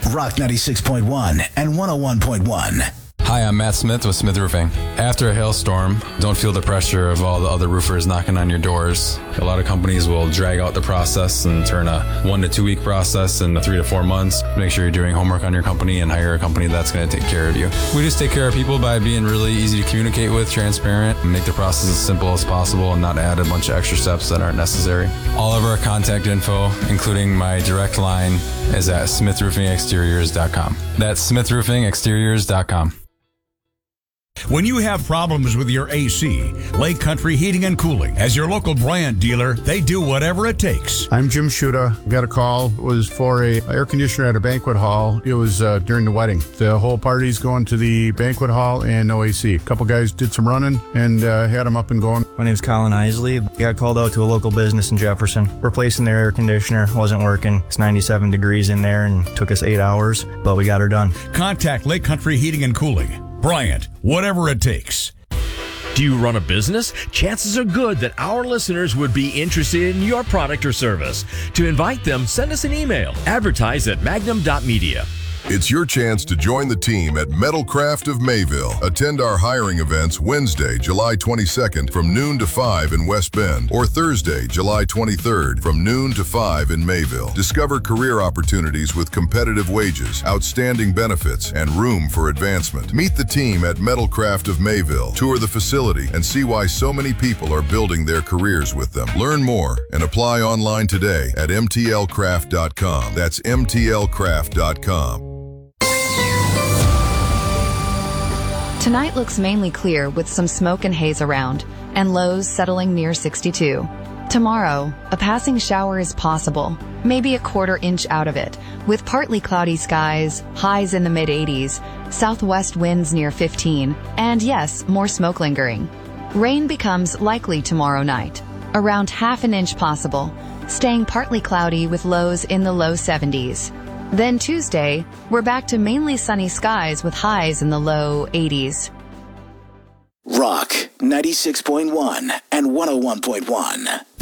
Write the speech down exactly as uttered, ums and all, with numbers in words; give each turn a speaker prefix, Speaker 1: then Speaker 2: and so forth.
Speaker 1: Rock ninety-six point one and one oh one point one.
Speaker 2: Hi, I'm Matt Smith with Smith Roofing. After a hailstorm, don't feel the pressure of all the other roofers knocking on your doors. A lot of companies will drag out the process and turn a one to two week process into three to four months. Make sure you're doing homework on your company and hire a company that's going to take care of you. We just take care of people by being really easy to communicate with, transparent, and make the process as simple as possible and not add a bunch of extra steps that aren't necessary. All of our contact info, including my direct line, is at smith roofing exteriors dot com. That's smith roofing exteriors dot com.
Speaker 3: When you have problems with your A C, Lake Country Heating and Cooling, as your local Bryant dealer, they do whatever it takes.
Speaker 4: I'm Jim Shuda. Got a call. It was for a air conditioner at a banquet hall. It was uh, during the wedding. The whole party's going to the banquet hall and no A C. A couple guys did some running and uh, had them up and going.
Speaker 5: My name's Colin Isley. Got called out to a local business in Jefferson. Replacing their air conditioner. Wasn't working. It's ninety-seven degrees in there and took us eight hours, but we got her done.
Speaker 3: Contact Lake Country Heating and Cooling. Bryant, whatever it takes.
Speaker 6: Do you run a business? Chances are good that our listeners would be interested in your product or service. To invite them, send us an email. Advertise at magnum dot media.
Speaker 7: It's your chance to join the team at Metalcraft of Mayville. Attend our hiring events Wednesday, July twenty-second from noon to five in West Bend, or Thursday, July twenty-third from noon to five in Mayville. Discover career opportunities with competitive wages, outstanding benefits, and room for advancement. Meet the team at Metalcraft of Mayville. Tour the facility and see why so many people are building their careers with them. Learn more and apply online today at m t l craft dot com. That's m t l craft dot com.
Speaker 8: Tonight looks mainly clear with some smoke and haze around, and lows settling near sixty-two. Tomorrow, a passing shower is possible, maybe a quarter inch out of it, with partly cloudy skies, highs in the mid eighties, southwest winds near fifteen, and yes, more smoke lingering. Rain becomes likely tomorrow night, around half an inch possible, staying partly cloudy with lows in the low seventies. Then Tuesday, we're back to mainly sunny skies with highs in the low eighties.
Speaker 1: Rock ninety-six point one and one oh one point one.